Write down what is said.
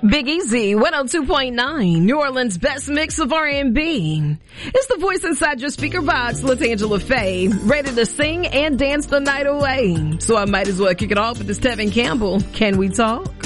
Big Easy, 102.9, New Orleans' best mix of R&B. It's the voice inside your speaker box, LaTangela Faye, ready to sing and dance the night away. So I might as well kick it off with this Tevin Campbell. Can we talk?